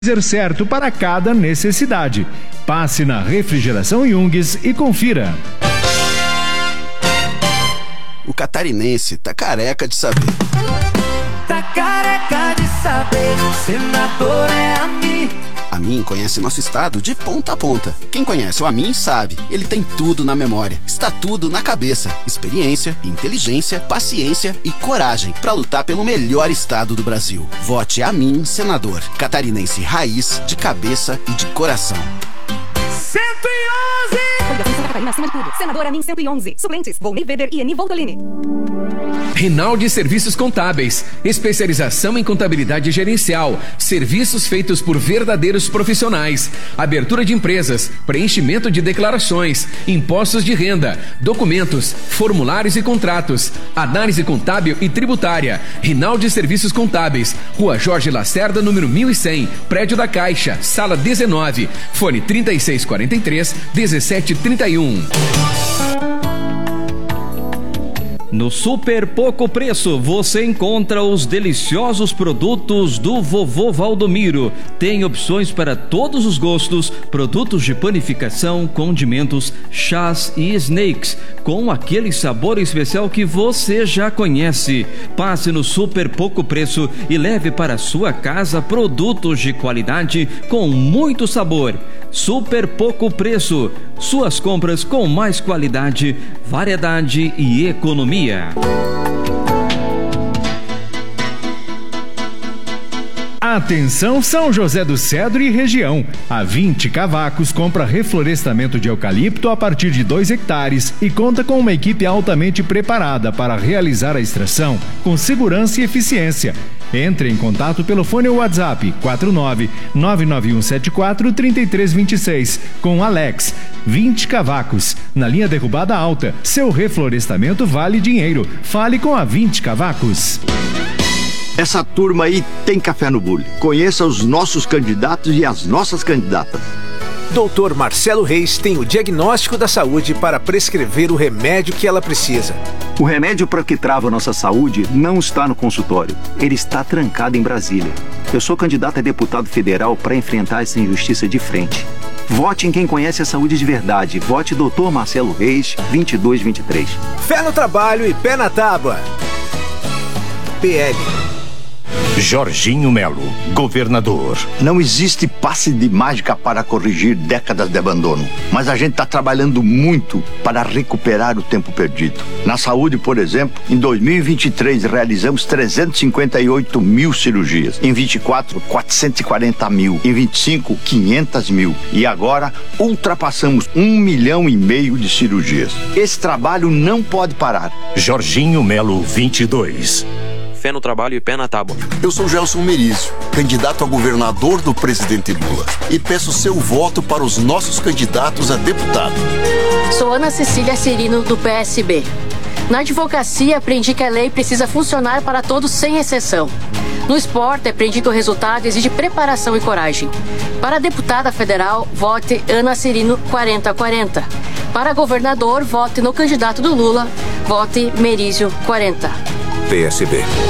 certo para cada necessidade. Passe na Refrigeração Jungs e confira. O catarinense tá careca de saber. Tá careca de saber, senador é a mim. A Amin conhece nosso estado de ponta a ponta. Quem conhece o Amin sabe, ele tem tudo na memória. Está tudo na cabeça. Experiência, inteligência, paciência e coragem para lutar pelo melhor estado do Brasil. Vote Amin, senador. Catarinense raiz, de cabeça e de coração. 111! Coligação Santa Catarina acima de tudo. Senador Amin 111. Suplentes: Volney Weber e Eni Voltolini. Rinaldi Serviços Contábeis, especialização em contabilidade gerencial, serviços feitos por verdadeiros profissionais, abertura de empresas, preenchimento de declarações, impostos de renda, documentos, formulários e contratos, análise contábil e tributária. Rinaldi Serviços Contábeis, Rua Jorge Lacerda, número 1100, Prédio da Caixa, Sala 19, fone 3643-1731. No Super Pouco Preço, você encontra os deliciosos produtos do Vovô Valdomiro. Tem opções para todos os gostos, produtos de panificação, condimentos, chás e snacks, com aquele sabor especial que você já conhece. Passe no Super Pouco Preço e leve para sua casa produtos de qualidade com muito sabor. Super Pouco Preço, suas compras com mais qualidade, variedade e economia. Atenção São José do Cedro e região. A 20 Cavacos compra reflorestamento de eucalipto a partir de 2 hectares e conta com uma equipe altamente preparada para realizar a extração com segurança e eficiência. Entre em contato pelo fone ou WhatsApp 49-99174-3326 com Alex. 20 Cavacos, na linha Derrubada Alta. Seu reflorestamento vale dinheiro. Fale com a 20 Cavacos. Essa turma aí tem café no bule. Conheça os nossos candidatos e as nossas candidatas. Dr. Marcelo Reis tem o diagnóstico da saúde para prescrever o remédio que ela precisa. O remédio para que trava a nossa saúde não está no consultório. Ele está trancado em Brasília. Eu sou candidato a deputado federal para enfrentar essa injustiça de frente. Vote em quem conhece a saúde de verdade. Vote Dr. Marcelo Reis, 2223. Fé no trabalho e pé na tábua. PL. Jorginho Melo, governador. Não existe passe de mágica para corrigir décadas de abandono, mas a gente está trabalhando muito para recuperar o tempo perdido. Na saúde, por exemplo, em 2023 realizamos 358 mil cirurgias, em 24, 440 mil, em 25, 500 mil e agora ultrapassamos 1,5 milhão de cirurgias. Esse trabalho não pode parar. Jorginho Melo, 22. Fé no trabalho e pé na tábua. Eu sou Gelson Merizio, candidato a governador do presidente Lula, e peço seu voto para os nossos candidatos a deputado. Sou Ana Cecília Cirino, do PSB. Na advocacia, aprendi que a lei precisa funcionar para todos sem exceção. No esporte, aprendi que o resultado exige preparação e coragem. Para deputada federal, vote Ana Cirino 4040. Para governador, vote no candidato do Lula, vote Merizio 40. PSB.